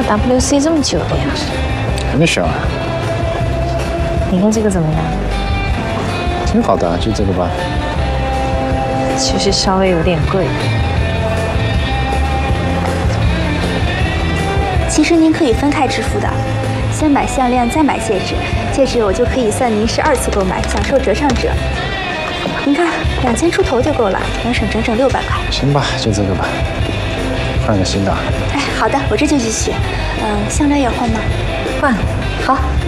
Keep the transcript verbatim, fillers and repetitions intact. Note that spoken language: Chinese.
W C 这么久的呀？ 还没选完。 你看这个怎么样？ 挺好的，就这个吧。 其实稍微有点贵。 其实您可以分开支付的，先买项链再买戒指，戒指我就可以算您是二次购买，享受折上折。您看，两千出头就够了，能省整整六百块。 行吧，就这个吧。换个新的。 哎，好的，我这就去取。嗯、呃，项链要换吗？ 换。好。